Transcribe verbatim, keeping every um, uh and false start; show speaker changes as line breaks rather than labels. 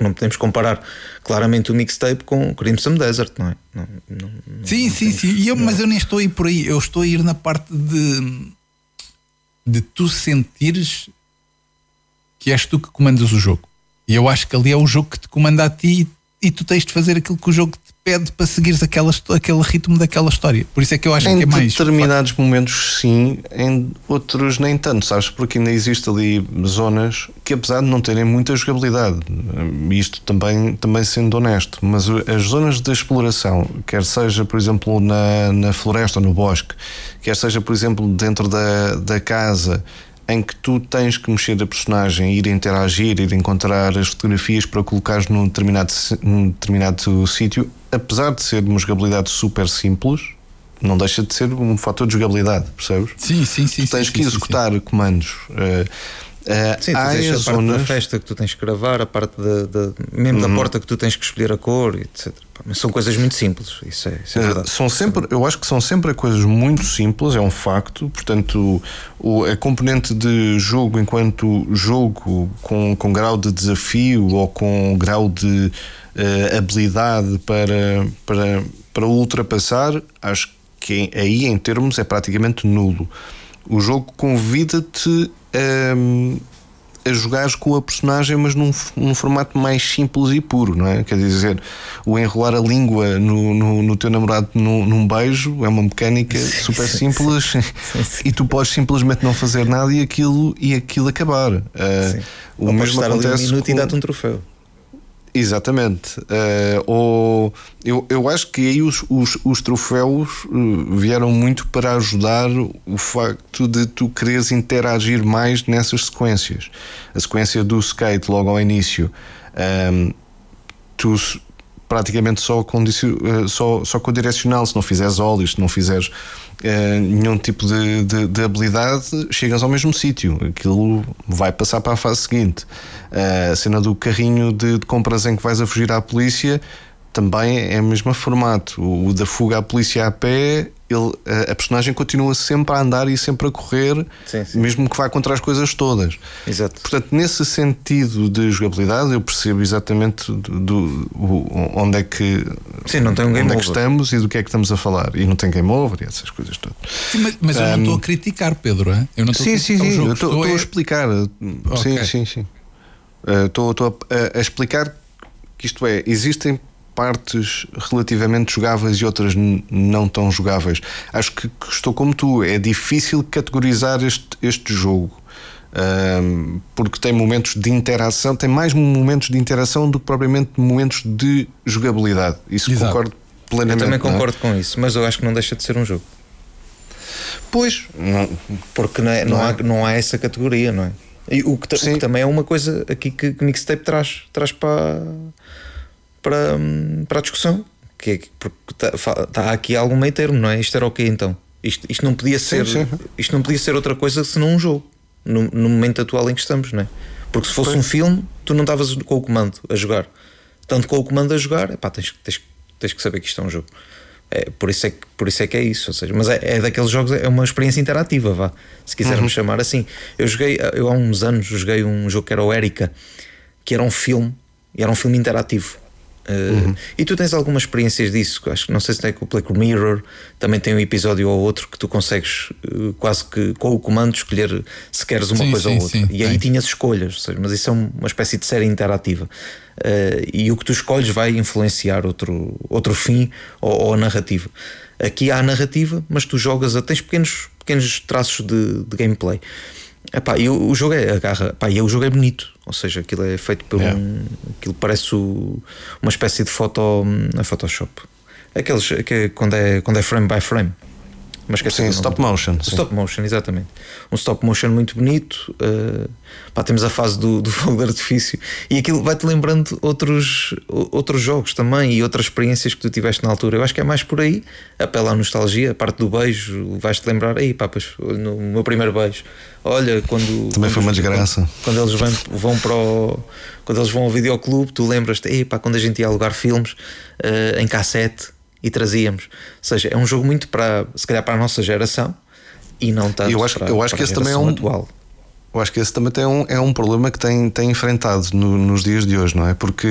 porque não podemos comparar claramente o mixtape com o Crimson Desert, não é? Não, não, não,
sim,
não
sim,
temos,
sim. E eu,
não.
Mas eu nem estou a ir por aí. Eu estou a ir na parte de de tu sentires que és tu que comandas o jogo. E eu acho que ali é o jogo que te comanda a ti e, e tu tens de fazer aquilo que o jogo te pede para seguires aquela, aquele ritmo daquela história. Por isso é que eu acho
em
que é mais.
Em determinados momentos sim, em outros nem tanto, sabes? Porque ainda existe ali zonas que, apesar de não terem muita jogabilidade, isto também, também sendo honesto, mas as zonas de exploração, quer seja por exemplo na, na floresta ou no bosque, quer seja por exemplo dentro da, da casa, em que tu tens que mexer a personagem, ir interagir, ir encontrar as fotografias para colocares num determinado, num determinado sítio, apesar de ser uma jogabilidade super simples, não deixa de ser um fator de jogabilidade, percebes?
Sim, sim, sim.
Tu tens
sim,
que
sim,
executar
sim.
comandos. Uh, uh,
Sim, tu tens a parte zonas... da festa que tu tens que gravar, a parte da, da, mesmo uhum. da porta que tu tens que escolher a cor, etcétera. Mas são coisas muito simples, isso é, isso é verdade.
Uh, são sempre, eu acho que são sempre coisas muito simples, é um facto. Portanto, o, a componente de jogo enquanto jogo com, com grau de desafio ou com grau de uh, habilidade para, para, para ultrapassar, acho que aí em termos é praticamente nulo. O jogo convida-te a, a jogares com a personagem, mas num, num formato mais simples e puro, não é? Quer dizer, o enrolar a língua no, no, no teu namorado num, num beijo é uma mecânica sim, super sim, simples sim, sim. E tu podes simplesmente não fazer nada e aquilo, e aquilo acabar. Uh,
o Ou mesmo estar acontece ali um minuto com... e dar-te um troféu.
Exatamente. Uh, ou, eu, eu acho que aí os, os, os troféus uh, vieram muito para ajudar o facto de tu quereres interagir mais nessas sequências. A sequência do skate logo ao início, um, tu praticamente só com, uh, só, só com o direcional, se não fizeres óleos, se não fizeres uh, nenhum tipo de, de, de habilidade, chegas ao mesmo sítio, aquilo vai passar para a fase seguinte. Uh, a cena do carrinho de, de compras em que vais a fugir à polícia também é o mesmo formato. O, o da fuga à polícia a pé, ele, a, a personagem continua sempre a andar e sempre a correr, sim, sim. Mesmo que vá contra as coisas todas.
Exato.
Portanto, nesse sentido de jogabilidade, eu percebo exatamente do, do, o, onde é que,
sim, não tem um game
onde
over.
É que estamos e do que é que estamos a falar. E não tem game over e essas coisas todas.
Sim, mas, mas eu um, não estou a criticar, Pedro. Hein? Eu não estou
sim,
a criticar
sim, sim.
Eu
estou, estou
é...
a explicar. Okay. Sim, sim, sim. Uh, estou, estou a, a explicar que isto é, existem partes relativamente jogáveis e outras n- não tão jogáveis. Acho que, que estou como tu, é difícil categorizar este, este jogo, um, porque tem momentos de interação, tem mais momentos de interação do que propriamente momentos de jogabilidade. Isso Exato. Concordo plenamente.
Eu também concordo
não é?
com isso, mas eu acho que não deixa de ser um jogo.
Pois, não,
porque não, é, não, não, é. Há, não há essa categoria, não é? E o, que, o que também é uma coisa aqui que, que Mixtape traz, traz para, para, para a discussão, que é porque está, está aqui algum meio termo, não é? Isto era o quê então? Isto, isto, não podia ser, sim, sim. isto não podia ser outra coisa senão um jogo, no, no momento atual em que estamos, não é? Porque se fosse Foi. um filme, tu não estavas com o comando a jogar, tanto com o comando a jogar, epá, tens, tens, tens que saber que isto é um jogo. É, por, isso é que, por isso é que é isso, ou seja, mas é, é daqueles jogos, é uma experiência interativa, vá, se quisermos uhum. chamar assim. Eu joguei, eu há uns anos joguei um jogo que era o Erika, que era um filme, e era um filme interativo. Uh, uhum. E tu tens algumas experiências disso, acho que não sei se tem com o Black Mirror, também tem um episódio ou outro que tu consegues uh, quase que com o comando escolher se queres uma sim, coisa sim, ou outra, sim, e aí tem. Tinhas escolhas, ou seja, mas isso é uma espécie de série interativa. Uh, e o que tu escolhes vai influenciar outro, outro fim ou, ou a narrativa. Aqui há a narrativa, mas tu jogas, a, tens pequenos, pequenos traços de, de gameplay. Epá, e o, o jogo é agarra, epá, e o jogo é bonito, ou seja, aquilo é feito por yeah. um, aquilo parece o, uma espécie de foto, a Photoshop, aqueles que quando é, quando é frame by frame. Mas
sim, stop motion. Sim.
Stop motion, exatamente. Um stop motion muito bonito. Uh, pá, temos a fase do, do fogo de artifício e aquilo vai-te lembrando outros, outros jogos também e outras experiências que tu tiveste na altura. Eu acho que é mais por aí. Apela à nostalgia, a parte do beijo, vais-te lembrar. Aí, papas, no meu primeiro beijo. Olha, quando.
Também
quando
foi uma desgraça.
Quando, quando eles vão, vão para o. Quando eles vão ao videoclube, tu lembras-te, ei, pá, quando a gente ia alugar filmes uh, em cassete. E trazíamos, ou seja, é um jogo muito para, se calhar, para a nossa geração e não tanto
eu acho,
para,
eu acho
para
que
a
esse
geração
também é um,
atual.
Eu acho que esse também tem um, é um problema que tem, tem enfrentado no, nos dias de hoje, não é? Porque